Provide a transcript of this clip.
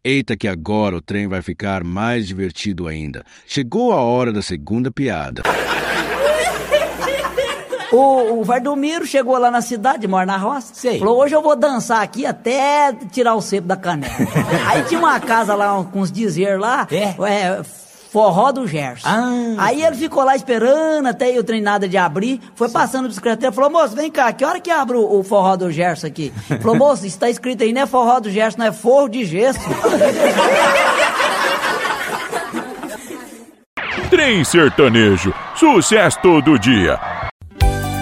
Eita que agora o trem vai ficar mais divertido ainda. Chegou a hora da segunda piada. O Vardomiro chegou lá na cidade, mora na roça. Sei. Falou, hoje eu vou dançar aqui até tirar o sebo da canela. Aí tinha uma casa lá, com uns dizer lá, forró do Gerson. Aí ele ficou lá esperando até o trem nada de abrir, foi passando o bicicleteiro, falou, moço, vem cá, que hora que abre o forró do Gerson aqui? Falou, moço, isso tá escrito aí, não é forró do Gerson, não é forro de gesso. Trem sertanejo, sucesso todo dia.